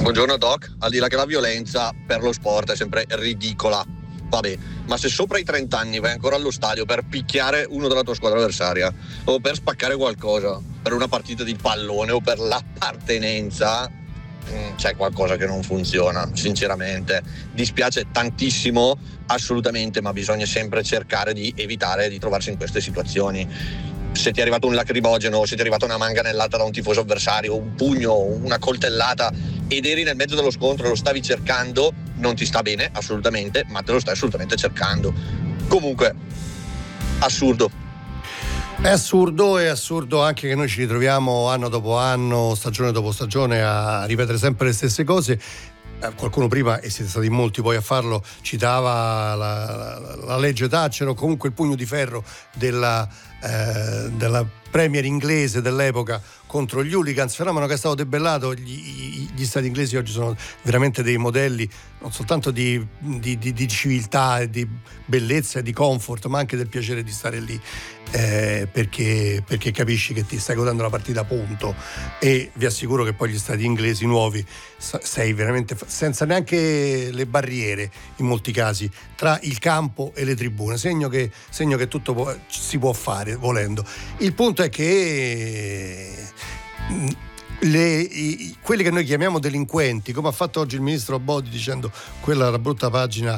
Buongiorno Doc, al di là che la violenza per lo sport è sempre ridicola, vabbè, ma se sopra i 30 anni vai ancora allo stadio per picchiare uno della tua squadra avversaria o per spaccare qualcosa, per una partita di pallone o per l'appartenenza, c'è qualcosa che non funziona, sinceramente. Dispiace tantissimo, assolutamente, ma bisogna sempre cercare di evitare di trovarsi in queste situazioni. Se ti è arrivato un lacrimogeno, se ti è arrivata una manganellata da un tifoso avversario, un pugno, una coltellata ed eri nel mezzo dello scontro e lo stavi cercando, non ti sta bene, assolutamente, ma te lo stai assolutamente cercando. Comunque, assurdo. È assurdo anche che noi ci ritroviamo anno dopo anno, stagione dopo stagione a ripetere sempre le stesse cose. Qualcuno prima, e siete stati molti poi a farlo, citava la legge Thatcher o comunque il pugno di ferro della Premier inglese dell'epoca contro gli hooligans, fenomeno che è stato debellato. Gli stati inglesi oggi sono veramente dei modelli non soltanto di civiltà e di bellezza e di comfort, ma anche del piacere di stare lì, perché capisci che ti stai godendo la partita a punto, e vi assicuro che poi gli stati inglesi nuovi sei veramente senza neanche le barriere in molti casi tra il campo e le tribune, segno che tutto si può fare volendo. Il punto è che quelli che noi chiamiamo delinquenti, come ha fatto oggi il ministro Bodi dicendo quella è la brutta pagina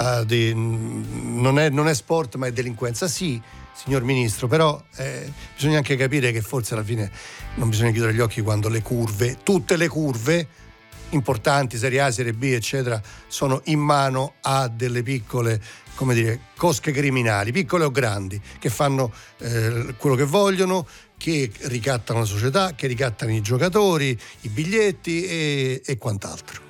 non è sport ma è delinquenza. Sì, signor ministro, però bisogna anche capire che forse alla fine non bisogna chiudere gli occhi quando tutte le curve importanti, Serie A, Serie B eccetera, sono in mano a delle piccole, come dire, cosche criminali, piccole o grandi, che fanno quello che vogliono, che ricattano la società, che ricattano i giocatori, i biglietti e quant'altro.